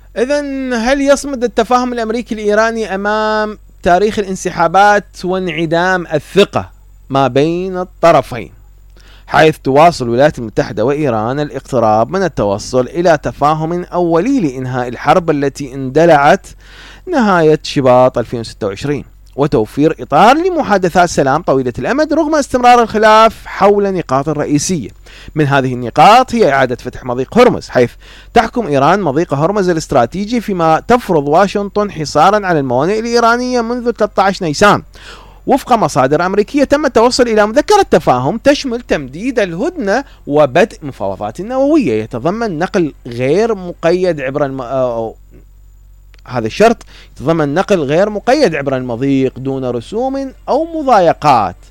إذن هل يصمد التفاهم الأمريكي الإيراني أمام تاريخ الانسحابات وانعدام الثقة ما بين الطرفين، حيث تواصل الولايات المتحدة وإيران الاقتراب من التوصل إلى تفاهم أولي لإنهاء الحرب التي اندلعت نهاية شباط 2026 وتوفير إطار لمحادثات سلام طويلة الأمد رغم استمرار الخلاف حول نقاط رئيسية؟ من هذه النقاط هي إعادة فتح مضيق هرمز، حيث تحكم إيران مضيق هرمز الاستراتيجي، فيما تفرض واشنطن حصارا على الموانئ الإيرانية منذ 13 نيسان. وفق مصادر أمريكية تم التوصل إلى مذكرة تفاهم تشمل تمديد الهدنة وبدء مفاوضات نووية يتضمن نقل غير مقيد عبر هذا الشرط يتضمن نقل غير مقيد عبر المضيق دون رسوم أو مضايقات.